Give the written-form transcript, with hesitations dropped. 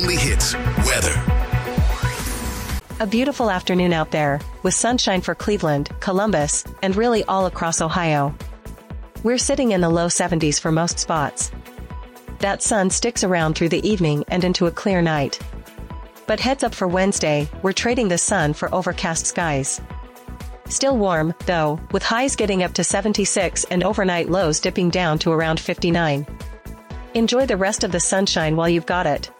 Weekly Hits weather. A beautiful afternoon out there, with sunshine for Cleveland, Columbus, and really all across Ohio. We're sitting in the low 70s for most spots. That sun sticks around through the evening and into a clear night. But heads up for Wednesday, we're trading the sun for overcast skies. Still warm, though, with highs getting up to 76 and overnight lows dipping down to around 59. Enjoy the rest of the sunshine while you've got it.